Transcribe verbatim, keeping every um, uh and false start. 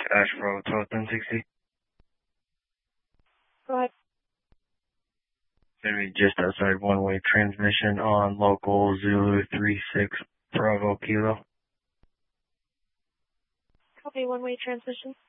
Ashboro twelve ten sixty. Go ahead. Gonna be just outside one-way transmission on local Zulu three six Bravo Kilo. Copy, one-way transmission.